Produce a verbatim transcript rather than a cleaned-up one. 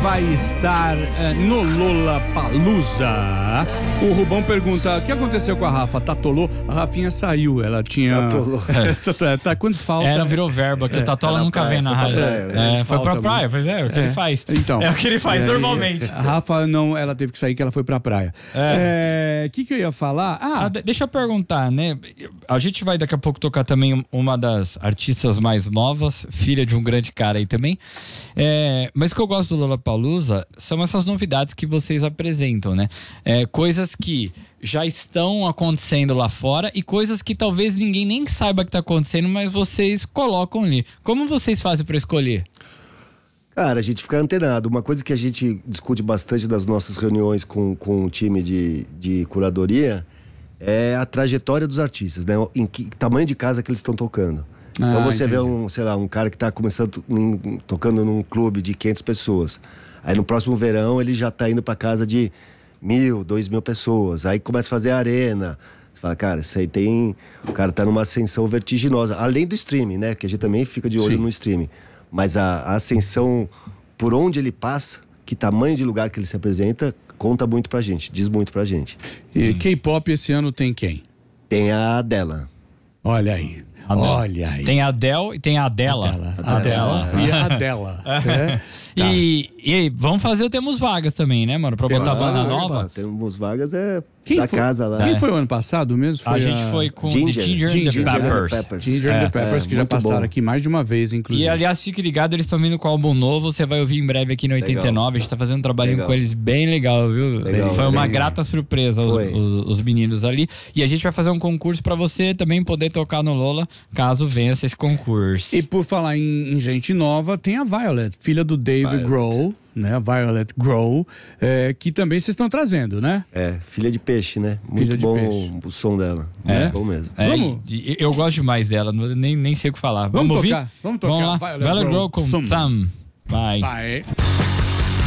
vai estar uh, no Lollapalooza. O Rubão pergunta, o que aconteceu com a Rafa? Tatolou? A Rafinha saiu, ela tinha... Tatolou. É, tá, quando falta... É, não virou verbo aqui, o Tatola nunca praia, vem na rádio. praia, né? É, foi pra praia, pois é, é o que É. ele faz. Então, é o que ele faz é, normalmente. A Rafa, não, ela teve que sair, que ela foi pra praia. O é. é, que, que eu ia falar? Ah, Ah, deixa eu perguntar, né? A gente vai daqui a pouco tocar também uma das artistas mais novas, filha de um grande cara aí também. É, mas o que eu gosto do Lollapalooza são essas novidades que vocês apresentam, né? É, coisas que já estão acontecendo lá fora e coisas que talvez ninguém nem saiba que tá acontecendo, mas vocês colocam ali. Como vocês fazem para escolher? Cara, a gente fica antenado. Uma coisa que a gente discute bastante nas nossas reuniões com, com o time de, de curadoria é a trajetória dos artistas, né? Em que tamanho de casa que eles estão tocando. Ah, então você entendi. vê um, sei lá, um cara que tá começando em, tocando num clube de quinhentas pessoas. Aí no próximo verão ele já tá indo pra casa de mil, dois mil pessoas. Aí começa a fazer arena. Você fala, cara, isso aí tem... O cara tá numa ascensão vertiginosa. Além do streaming, né? Que a gente também fica de olho Sim. no streaming. Mas a, a ascensão por onde ele passa, que tamanho de lugar que ele se apresenta, conta muito pra gente, diz muito pra gente. E hum. K-pop esse ano tem quem? Tem a Adele. Olha aí. Adele. Olha aí. Tem a Adele e tem a Adela. Adela. Adela. Adela. E a Adela. É. Tá. E, e vamos fazer o Temos Vagas também, né, mano? Pra botar ah, banda ah, nova. Temos Vagas é Quem da foi, casa lá. Quem é. foi o ano passado mesmo? Foi a gente foi com Ginger. The Ginger, Ginger and the and the Peppers. Peppers. Ginger é. and the Peppers, é, que já passaram bom. aqui mais de uma vez, inclusive. E aliás, fique ligado, eles estão vindo com o álbum novo, você vai ouvir em breve aqui no oitenta e nove. Legal. A gente tá fazendo um trabalhinho legal. com eles bem legal, viu? Legal, foi uma legal. grata surpresa os, os, os meninos ali. E a gente vai fazer um concurso pra você também poder tocar no Lola, caso vença esse concurso. E por falar em, em gente nova, tem a Violet, filha do Dave Violet. Grohl, né? Violet Grohl, é, que também vocês estão trazendo, né? É, filha de peixe, né? Muito filha de bom peixe. o som dela. É. Muito bom mesmo. É, Vamos? e, eu gosto demais dela, nem, nem sei o que falar. Vamos, Vamos tocar? ouvir? Vamos tocar. Vamos lá. Violet, Violet Grohl Grohl com Some. Some. Vai. Vai.